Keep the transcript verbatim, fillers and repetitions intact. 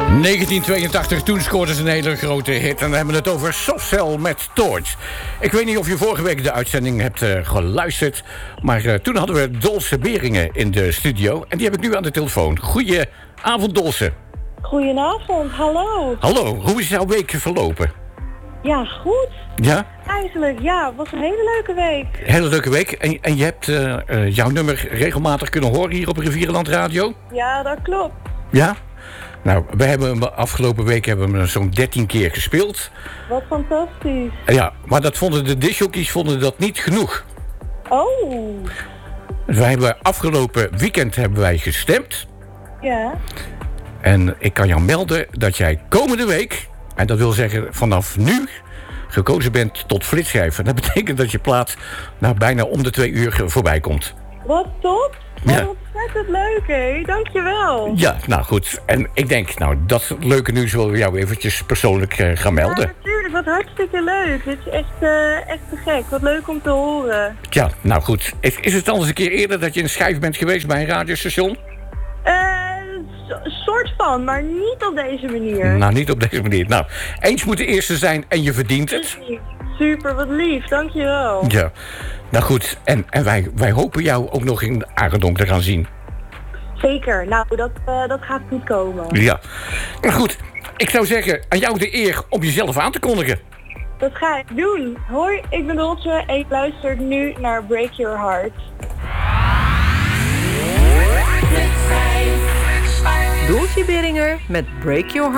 negentien tweeëntachtig, toen scoorden ze een hele grote hit. En dan hebben we het over Softcell met Torch. Ik weet niet of je vorige week de uitzending hebt uh, geluisterd. Maar uh, toen hadden we Dolce Beringen in de studio. En die heb ik nu aan de telefoon. Goedenavond, Dolce. Goedenavond, hallo. Hallo, hoe is jouw week verlopen? Ja, goed. Ja? Eigenlijk, ja, het was een hele leuke week. Hele leuke week. En, en je hebt uh, uh, jouw nummer regelmatig kunnen horen hier op Rivierenland Radio? Ja, dat klopt. Ja? Nou, we hebben hem afgelopen week hebben we hem zo'n dertien keer gespeeld. Wat fantastisch. Ja, maar dat vonden de discjockeys vonden dat niet genoeg. Oh. Wij hebben afgelopen weekend hebben wij gestemd. Ja. En ik kan jou melden dat jij komende week, en dat wil zeggen vanaf nu, gekozen bent tot flitsschijver. Dat betekent dat je plaat nou bijna om de twee uur voorbij komt. Wat top. Wat Ja. ontzettend leuk, hé. Dankjewel. Ja, nou goed. En ik denk, nou, dat leuke nieuws willen we jou eventjes persoonlijk uh, gaan melden. Ja, natuurlijk. Wat hartstikke leuk. Dit is echt, uh, echt te gek. Wat leuk om te horen. Ja, nou goed. Is, is het al eens een keer eerder dat je een schijf bent geweest bij een radiostation? Eh, uh, soort van, maar niet op deze manier. Nou, niet op deze manier. Nou, eens moet de eerste zijn en je verdient het. Super, wat lief. Dankjewel. Ja, nou goed. En, en wij, wij hopen jou ook nog in Arendonk te gaan zien. Zeker. Nou, dat, uh, dat gaat goed komen. Ja. Nou goed, ik zou zeggen, aan jou de eer om jezelf aan te kondigen. Dat ga ik doen. Hoi, ik ben Dolce en ik luister nu naar Break Your Heart. Dolce Beringen met Break Your Heart.